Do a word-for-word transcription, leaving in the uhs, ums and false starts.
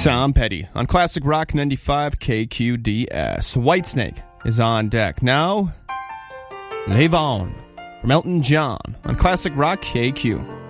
Tom Petty on Classic Rock ninety-five K Q D S. Whitesnake is on deck. Now, Live On from Elton John on Classic Rock K Q.